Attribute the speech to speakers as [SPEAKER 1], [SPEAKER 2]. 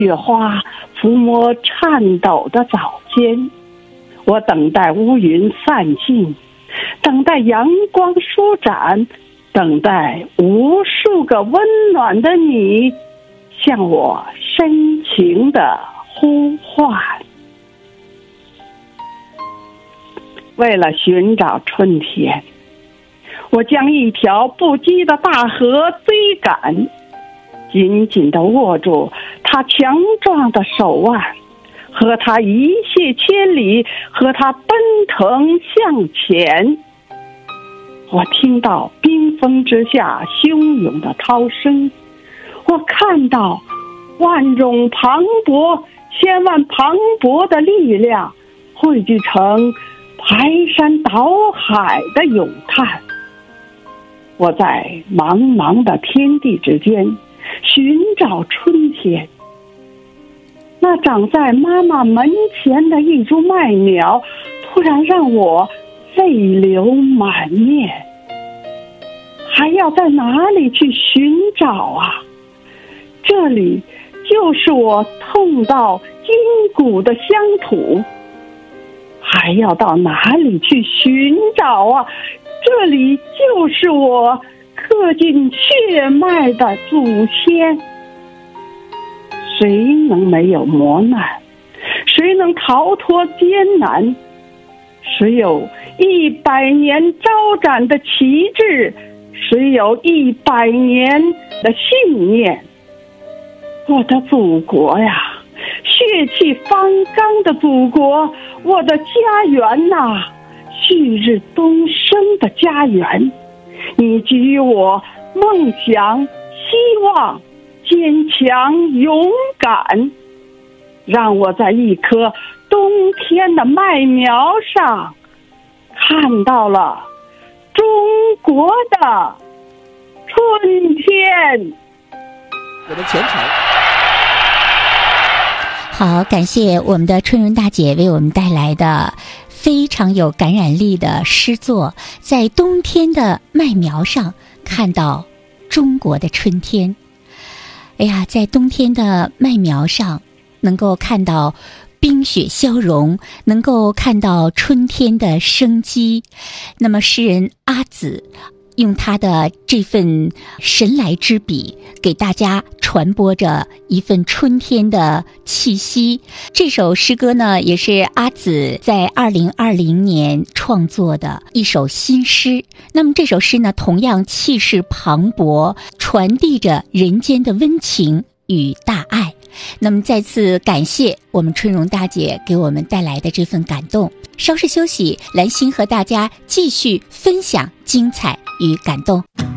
[SPEAKER 1] 雪花抚摸颤抖的早间，我等待乌云散尽，等待阳光舒展，等待无数个温暖的你向我深情的呼唤。为了寻找春天，我将一条不羁的大河追赶，紧紧地握住它强壮的手腕，和它一泻千里，和它奔腾向前。我听到冰封之下汹涌的涛声，我看到万种磅礴、千万磅礴的力量汇聚成排山倒海的咏叹。我在茫茫的天地之间寻找春天。那长在妈妈门前的一株麦苗，突然让我泪流满面。还要在哪里去寻找啊？这里就是我痛到筋骨的乡土。还要到哪里去寻找啊？这里就是我刻进血脉的祖先。谁能没有磨难？谁能逃脱艰难？谁有100年招展的旗帜？谁有100年的信念？我的祖国呀，血气方刚的祖国，我的家园呐，旭日东升的家园。你给予我梦想、希望、坚强、勇敢，让我在一棵冬天的麦苗上看到了中国的春天。
[SPEAKER 2] 我们全程
[SPEAKER 3] 好，感谢我们的春荣大姐为我们带来的非常有感染力的诗作，在冬天的麦苗上看到中国的春天。哎呀，在冬天的麦苗上能够看到冰雪消融，能够看到春天的生机。那么诗人阿紫用他的这份神来之笔，给大家传播着一份春天的气息。这首诗歌呢，也是阿紫在2020年创作的一首新诗。那么这首诗呢，同样气势磅礴，传递着人间的温情与大爱。那么再次感谢我们春荣大姐给我们带来的这份感动。稍事休息，兰心和大家继续分享精彩与感动。